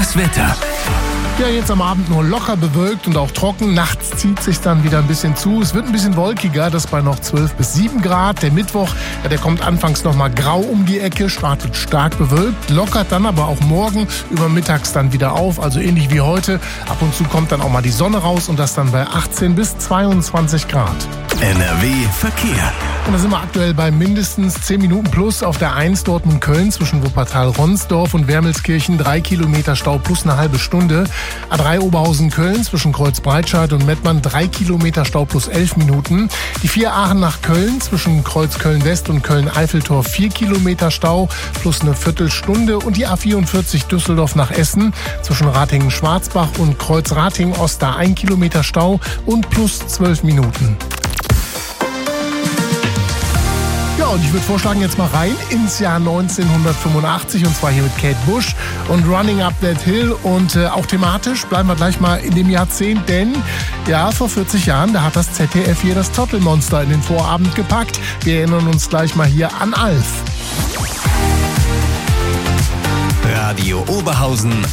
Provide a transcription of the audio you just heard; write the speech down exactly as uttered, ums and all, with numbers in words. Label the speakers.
Speaker 1: Das Wetter.
Speaker 2: Ja, jetzt am Abend nur locker bewölkt und auch trocken. Nachts zieht sich dann wieder ein bisschen zu. Es wird ein bisschen wolkiger, das bei noch zwölf bis sieben Grad. Der Mittwoch, ja, der kommt anfangs noch mal grau um die Ecke, startet stark bewölkt, lockert dann aber auch morgen über mittags dann wieder auf, also ähnlich wie heute. Ab und zu kommt dann auch mal die Sonne raus und das dann bei achtzehn bis zweiundzwanzig Grad.
Speaker 1: N R W Verkehr.
Speaker 2: Und da sind wir aktuell bei mindestens zehn Minuten plus auf der eins Dortmund-Köln zwischen Wuppertal-Ronsdorf und Wermelskirchen. drei Kilometer Stau plus eine halbe Stunde. A drei Oberhausen-Köln zwischen Kreuz-Breitscheid und Mettmann. drei Kilometer Stau plus elf Minuten. Die vier Aachen nach Köln zwischen Kreuz-Köln-West und Köln-Eiffeltor. vier Kilometer Stau plus eine Viertelstunde. Und die A vierundvierzig Düsseldorf nach Essen zwischen Ratingen-Schwarzbach und Kreuz-Ratingen-Ost. Da ein Kilometer Stau und plus zwölf Minuten. Ja, und ich würde vorschlagen, jetzt mal rein ins Jahr neunzehnhundertfünfundachtzig und zwar hier mit Kate Bush und Running Up That Hill und äh, auch thematisch bleiben wir gleich mal in dem Jahrzehnt, denn ja, vor vierzig Jahren, da hat das Z D F hier das Totelmonster in den Vorabend gepackt. Wir erinnern uns gleich mal hier an Alf.
Speaker 1: Radio Oberhausen